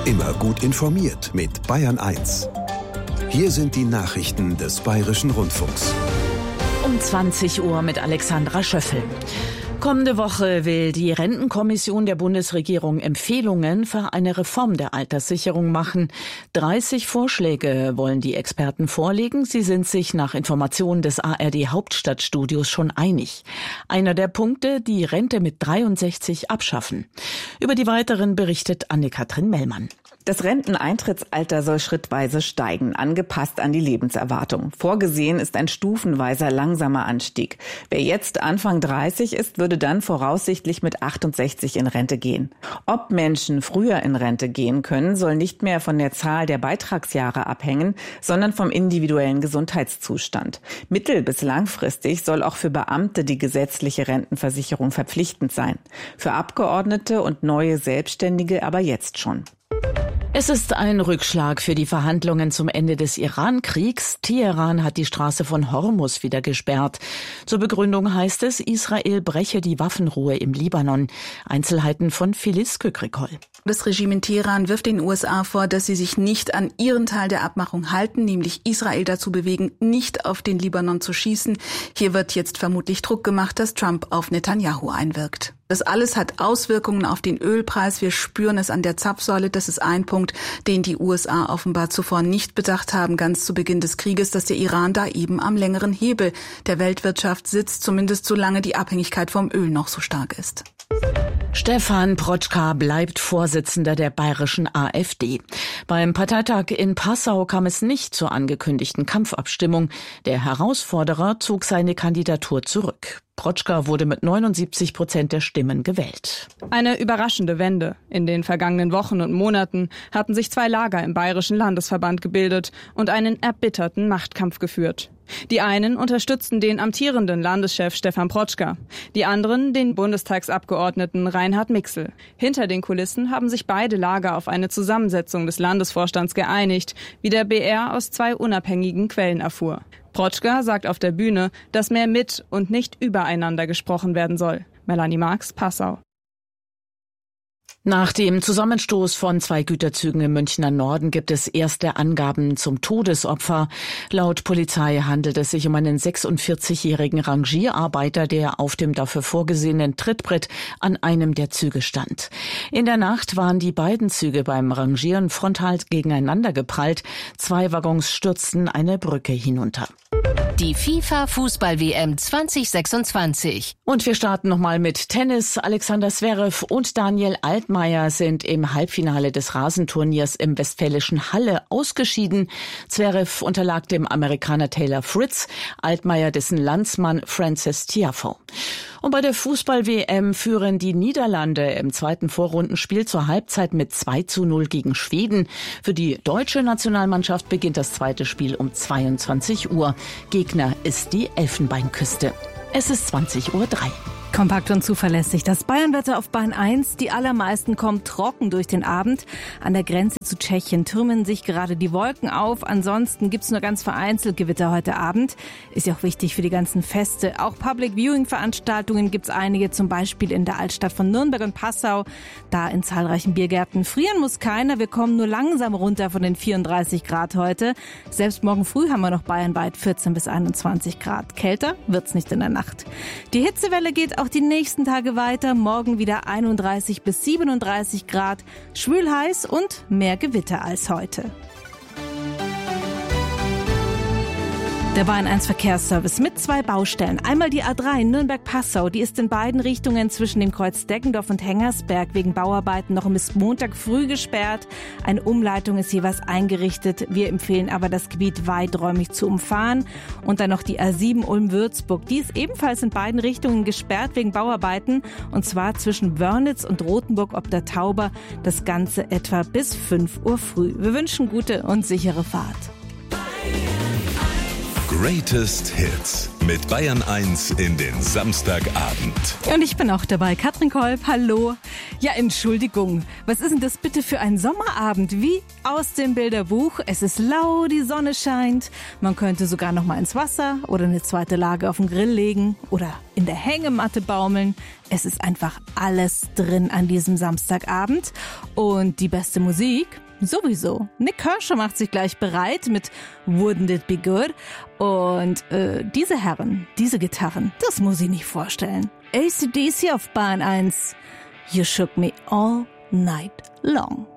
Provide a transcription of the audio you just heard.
Immer gut informiert mit Bayern 1. Hier sind die Nachrichten des Bayerischen Rundfunks. Um 20 Uhr mit Alexandra Schöffel. Kommende Woche will die Rentenkommission der Bundesregierung Empfehlungen für eine Reform der Alterssicherung machen. 30 Vorschläge wollen die Experten vorlegen. Sie sind sich nach Informationen des ARD Hauptstadtstudios schon einig. Einer der Punkte, die Rente mit 63 abschaffen. Über die weiteren berichtet Anne-Kathrin Mellmann. Das Renteneintrittsalter soll schrittweise steigen, angepasst an die Lebenserwartung. Vorgesehen ist ein stufenweiser langsamer Anstieg. Wer jetzt Anfang 30 ist, würde dann voraussichtlich mit 68 in Rente gehen. Ob Menschen früher in Rente gehen können, soll nicht mehr von der Zahl der Beitragsjahre abhängen, sondern vom individuellen Gesundheitszustand. Mittel- bis langfristig soll auch für Beamte die gesetzliche Rentenversicherung verpflichtend sein. Für Abgeordnete und neue Selbstständige aber jetzt schon. Es ist ein Rückschlag für die Verhandlungen zum Ende des Iran-Kriegs. Teheran hat die Straße von Hormuz wieder gesperrt. Zur Begründung heißt es, Israel breche die Waffenruhe im Libanon. Einzelheiten von Phyllis Kükrikol. Das Regime in Teheran wirft den USA vor, dass sie sich nicht an ihren Teil der Abmachung halten, nämlich Israel dazu bewegen, nicht auf den Libanon zu schießen. Hier wird jetzt vermutlich Druck gemacht, dass Trump auf Netanyahu einwirkt. Das alles hat Auswirkungen auf den Ölpreis. Wir spüren es an der Zapfsäule. Das ist ein Punkt, den die USA offenbar zuvor nicht bedacht haben, ganz zu Beginn des Krieges, dass der Iran da eben am längeren Hebel der Weltwirtschaft sitzt, zumindest solange die Abhängigkeit vom Öl noch so stark ist. Stefan Protschka bleibt Vorsitzender der bayerischen AfD. Beim Parteitag in Passau kam es nicht zur angekündigten Kampfabstimmung. Der Herausforderer zog seine Kandidatur zurück. Protschka wurde mit 79% der Stimmen gewählt. Eine überraschende Wende. In den vergangenen Wochen und Monaten hatten sich zwei Lager im Bayerischen Landesverband gebildet und einen erbitterten Machtkampf geführt. Die einen unterstützten den amtierenden Landeschef Stefan Protschka, die anderen den Bundestagsabgeordneten Reinhard Mixel. Hinter den Kulissen haben sich beide Lager auf eine Zusammensetzung des Landesvorstands geeinigt, wie der BR aus zwei unabhängigen Quellen erfuhr. Protschka sagt auf der Bühne, dass mehr mit und nicht übereinander gesprochen werden soll. Melanie Marx, Passau. Nach dem Zusammenstoß von zwei Güterzügen im Münchner Norden gibt es erste Angaben zum Todesopfer. Laut Polizei handelt es sich um einen 46-jährigen Rangierarbeiter, der auf dem dafür vorgesehenen Trittbrett an einem der Züge stand. In der Nacht waren die beiden Züge beim Rangieren frontal gegeneinander geprallt. Zwei Waggons stürzten eine Brücke hinunter. Die FIFA-Fußball-WM 2026. Und wir starten nochmal mit Tennis. Alexander Zverev und Daniel Altmaier sind im Halbfinale des Rasenturniers im westfälischen Halle ausgeschieden. Zverev unterlag dem Amerikaner Taylor Fritz, Altmaier dessen Landsmann Frances Tiafoe. Und bei der Fußball-WM führen die Niederlande im zweiten Vorrundenspiel zur Halbzeit mit 2:0 gegen Schweden. Für die deutsche Nationalmannschaft beginnt das zweite Spiel um 22 Uhr. Gegner ist die Elfenbeinküste. Es ist 20:03 Uhr. Kompakt und zuverlässig. Das Bayernwetter auf Bahn 1. Die allermeisten kommen trocken durch den Abend. An der Grenze zu Tschechien türmen sich gerade die Wolken auf. Ansonsten gibt's nur ganz vereinzelt Gewitter heute Abend. Ist ja auch wichtig für die ganzen Feste. Auch Public-Viewing-Veranstaltungen gibt's einige, zum Beispiel in der Altstadt von Nürnberg und Passau. Da in zahlreichen Biergärten. Frieren muss keiner. Wir kommen nur langsam runter von den 34 Grad heute. Selbst morgen früh haben wir noch bayernweit 14 bis 21 Grad. Kälter wird's nicht in der Nacht. Die Hitzewelle geht auch die nächsten Tage weiter. Morgen wieder 31 bis 37 Grad. Schwül heiß und mehr Gewitter als heute. Der Bayern 1 Verkehrsservice mit zwei Baustellen. Einmal die A3 Nürnberg-Passau. Die ist in beiden Richtungen zwischen dem Kreuz Deggendorf und Hengersberg wegen Bauarbeiten noch bis Montag früh gesperrt. Eine Umleitung ist jeweils eingerichtet. Wir empfehlen aber, das Gebiet weiträumig zu umfahren. Und dann noch die A7 Ulm-Würzburg. Die ist ebenfalls in beiden Richtungen gesperrt wegen Bauarbeiten. Und zwar zwischen Wörnitz und Rothenburg ob der Tauber. Das Ganze etwa bis 5 Uhr früh. Wir wünschen gute und sichere Fahrt. Greatest Hits mit Bayern 1 in den Samstagabend. Und ich bin auch dabei, Katrin Kolb, hallo. Ja, Entschuldigung, was ist denn das bitte für ein Sommerabend? Wie aus dem Bilderbuch. Es ist lau, die Sonne scheint. Man könnte sogar noch mal ins Wasser oder eine zweite Lage auf den Grill legen oder in der Hängematte baumeln. Es ist einfach alles drin an diesem Samstagabend. Und die beste Musik? Sowieso. Nick Kershaw macht sich gleich bereit mit Wouldn't It Be Good? Und diese Herren, diese Gitarren, das muss ich nicht vorstellen. AC/DC auf Bahn 1. You shook me all night long.